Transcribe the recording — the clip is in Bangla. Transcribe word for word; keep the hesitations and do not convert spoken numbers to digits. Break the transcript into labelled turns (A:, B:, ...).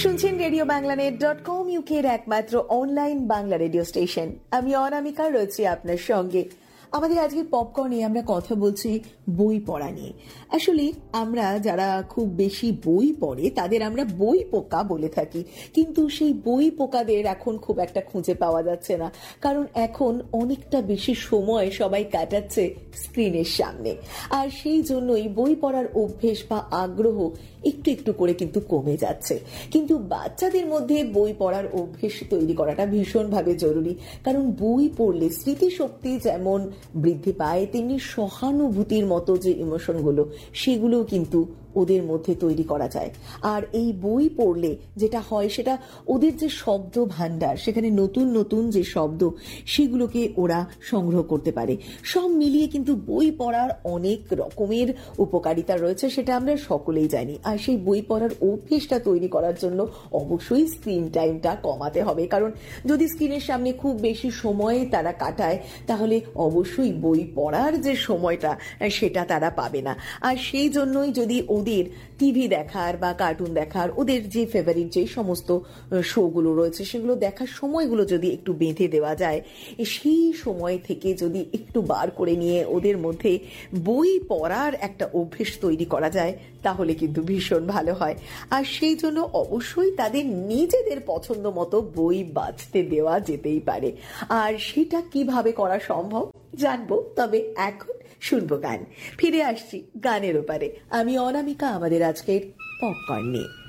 A: শুনছেন রেডিও বাংলানেট ডট কম ইউকের একমাত্র অনলাইন বাংলা রেডিও স্টেশন। আমি অনামিকা রয়েছি আপনার সঙ্গে। আমাদের আজকের পপকর্নে আমরা কথা বলছি বই পড়া নিয়ে। আসলে আমরা যারা খুব বেশি বই পড়ে তাদের আমরা বই পোকা বলে থাকি, কিন্তু সেই বই পোকাদের এখন খুব একটা খুঁজে পাওয়া যাচ্ছে না, কারণ এখন অনেকটা বেশি সময় সবাই কাটাচ্ছে স্ক্রিনের সামনে। আর সেই জন্যই বই পড়ার অভ্যেস বা আগ্রহ একটু একটু করে কিন্তু কমে যাচ্ছে। কিন্তু বাচ্চাদের মধ্যে বই পড়ার অভ্যেস তৈরি করাটা ভীষণভাবে জরুরি, কারণ বই পড়লে স্মৃতিশক্তি যেমন বৃদ্ধি পায়, তেমনি সহানুভূতির মতো যে ইমোশনগুলো সেগুলোও কিন্তু ওদের মধ্যে তৈরি করা যায়। আর এই বই পড়লে যেটা হয় সেটা ওদের যে শব্দ ভান্ডার, সেখানে নতুন নতুন যে শব্দ সেগুলোকে ওরা সংগ্রহ করতে পারে। সব মিলিয়ে কিন্তু বই পড়ার অনেক রকমের উপকারিতা রয়েছে, সেটা আমরা সকলেই জানি। আর সেই বই পড়ার অভ্যেসটা তৈরি করার জন্য অবশ্যই স্ক্রিন টাইমটা কমাতে হবে, কারণ যদি স্ক্রিনের সামনে খুব বেশি সময় তারা কাটায় তাহলে অবশ্যই বই পড়ার যে সময়টা সেটা তারা পাবে না। আর সেই জন্যই যদি ওদের টিভি দেখার বা কার্টুন দেখার, ওদের যে ফেভারিট যে সমস্ত শোগুলো রয়েছে সেগুলো দেখার সময়গুলো যদি একটু বেঁধে দেওয়া যায়, সেই সময় থেকে যদি একটু বার করে নিয়ে ওদের মধ্যে বই পড়ার একটা অভ্যেস তৈরি করা যায় তাহলে কিন্তু ভীষণ ভালো হয়। আর সেই জন্য অবশ্যই তাদের নিজেদের পছন্দ মতো বই বাছতে দেওয়া যেতেই পারে। আর সেটা কিভাবে করা সম্ভব জানবো, তবে এখন শুনবো গান। ফিরে আসছি গানের ওপারে। আমি অনামিকা আমাদের আজকের পপকর্ন নিয়ে।